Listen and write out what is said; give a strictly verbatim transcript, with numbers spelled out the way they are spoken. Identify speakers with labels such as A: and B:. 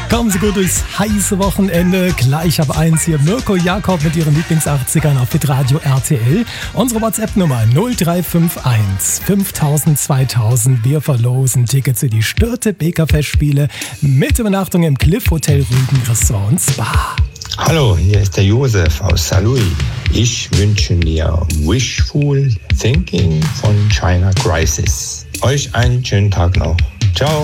A: Kommen Sie gut durchs heiße Wochenende. Gleich ab eins hier Mirko Jakob mit Ihren Lieblings-achtzigern auf Hitradio R T L. Unsere WhatsApp-Nummer null drei fünf eins fünftausend zweitausend. Wir verlosen Tickets für die Störte Beker-Festspiele mit Übernachtung im Cliff Hotel Rügen Ressort und Spa.
B: Hallo, hier ist der Josef aus Saarlouis. Ich wünsche mir Wishful Thinking von China Crisis. Euch einen schönen Tag noch. Ciao.